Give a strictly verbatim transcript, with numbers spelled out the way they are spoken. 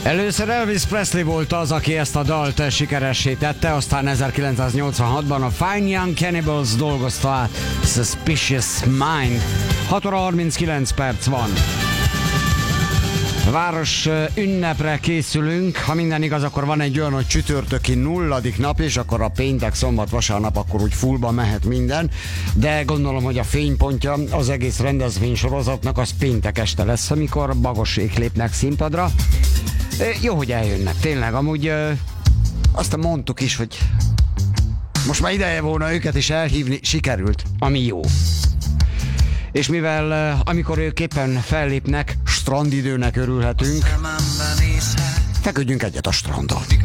Először Elvis Presley volt az, aki ezt a dalt sikeressé tette, aztán ezerkilencszáznyolcvanhatban a Fine Young Cannibals dolgozta át Suspicious Mind. hat óra harminckilenc perc van. Város ünnepre készülünk, ha minden igaz, akkor van egy olyan, hogy csütörtöki nulladik nap, és akkor a péntek, szombat, vasárnap akkor úgy fullba mehet minden, de gondolom, hogy a fénypontja az egész rendezvénysorozatnak az péntek este lesz, amikor Bagosék lépnek színpadra. Jó, hogy eljönnek, tényleg, amúgy azt mondtuk is, hogy most már ideje volna őket is elhívni, sikerült, ami jó. És mivel amikor ők éppen fellépnek, strandidőnek örülhetünk, feküdjünk egyet a strandon.